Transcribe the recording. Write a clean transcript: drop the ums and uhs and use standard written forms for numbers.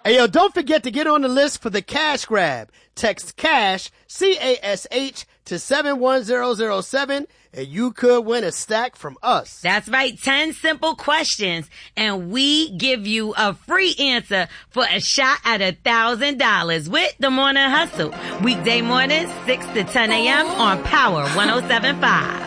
Hey, yo, don't forget to get on the list for the cash grab. Text CASH, C-A-S-H, to 71007, and you could win a stack from us. That's right, 10 simple questions, and we give you a free answer for a shot at $1,000 with the Morning Hustle. Weekday mornings, 6 to 10 a.m. on Power 107.5.